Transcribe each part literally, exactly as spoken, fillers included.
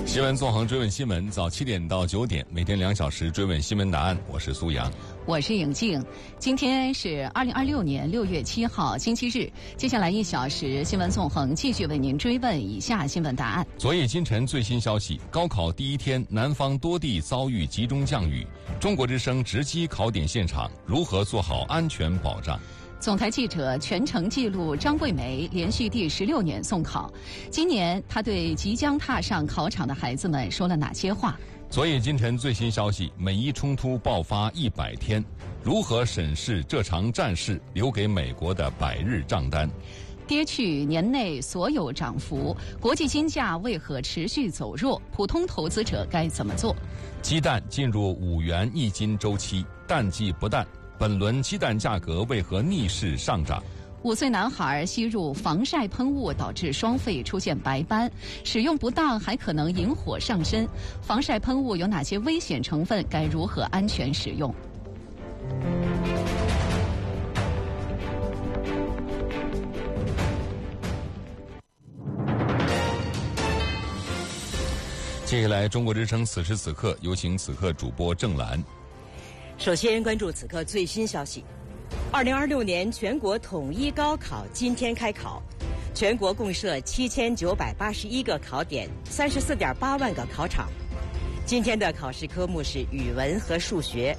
新闻纵横追问新闻，早七点到九点，每天两小时追问新闻答案。我是苏阳， 我是颖静。今天是二零二六年六月七号，星期日。接下来一小时，新闻纵横继续为您追问以下新闻答案。 昨夜今晨最新消息：高考第一天，南方多地遭遇集中降雨。中国之声直击考点现场，如何做好安全保障？ 总台记者全程记录张桂梅连续第十六年送考，今年她对即将踏上考场的孩子们说了哪些话？ 昨夜今晨最新消息：美伊冲突爆发一百天，如何审视这场战事留给美国的百日账单？ 跌去年内所有涨幅，国际金价为何持续走弱？普通投资者该怎么做？ 鸡蛋进入五元一斤周期，淡季不淡。本轮鸡蛋价格为何逆势上涨？ 五岁男孩吸入防晒喷雾导致双肺出现白斑，使用不当还可能引火上身。防晒喷雾有哪些危险成分？该如何安全使用？ 接下来，中国之声此时此刻有请此刻主播郑兰。 首先关注此刻最新消息：二零二六年全国统一高考今天开考，全国共设七千九百八十一个考点，三十四点八万个考场。今天的考试科目是语文和数学。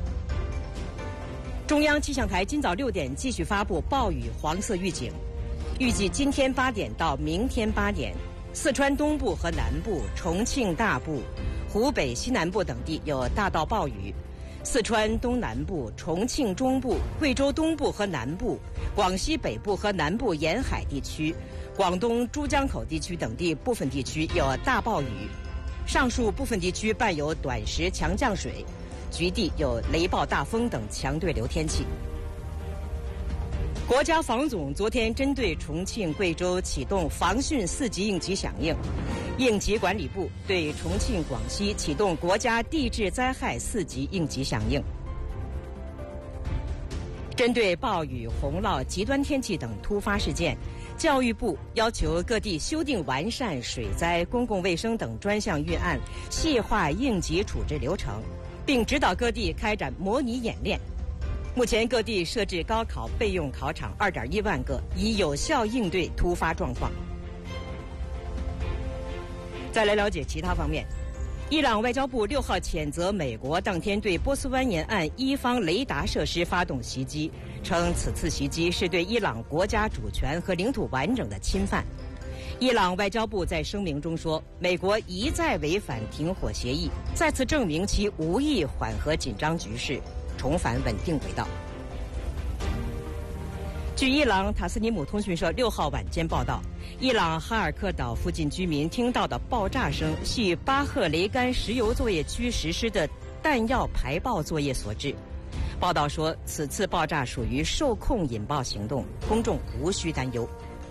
中央气象台今早六点继续发布暴雨黄色预警，预计今天八点到明天八点，四川东部和南部、重庆大部、湖北西南部等地有大到暴雨。四川东南部、重庆中部、贵州东部和南部、广西北部和南部沿海地区、广东珠江口地区等地部分地区有大暴雨，上述部分地区伴有短时强降水，局地有雷暴大风等强对流天气。国家防总昨天针对重庆、贵州启动防汛四级应急响应，应急管理部对重庆、广西启动国家地质灾害四级应急响应。针对暴雨、洪涝、极端天气等突发事件，教育部要求各地修订完善水灾、公共卫生等专项预案，细化应急处置流程，并指导各地开展模拟演练。目前各地设置高考备用考场 二点一万个，以有效应对突发状况。再来了解其他方面，伊朗外交部六号谴责美国当天对波斯湾沿岸伊方雷达设施发动袭击，称此次袭击是对伊朗国家主权和领土完整的侵犯。伊朗外交部在声明中说，美国一再违反停火协议，再次证明其无意缓和紧张局势，重返稳定轨道。据伊朗塔斯尼姆通讯社六号晚间报道，伊朗哈尔克岛附近居民听到的爆炸声系巴赫雷干石油作业区实施的弹药排爆作业所致。报道说，此次爆炸属于受控引爆行动，公众无需担忧。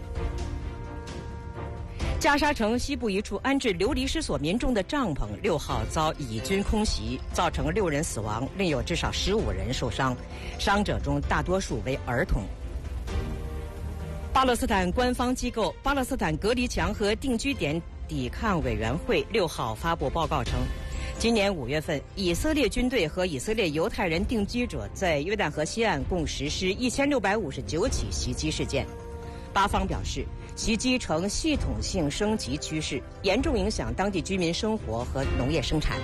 加沙城西部一处安置流离失所民众的帐篷六号遭以军空袭，造成六人死亡，另有至少十五人受伤，伤者中大多数为儿童。巴勒斯坦官方机构巴勒斯坦隔离墙和定居点抵抗委员会六号发布报告称，今年五月份，以色列军队和以色列犹太人定居者在约旦河西岸共实施一千六百五十九起袭击事件。巴方表示，袭击呈系统性升级趋势，严重影响当地居民生活和农业生产。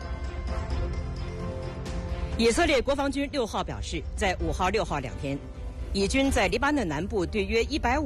以色列国防军六号表示，在五号、六号两天，以军在黎巴嫩南部对约一百五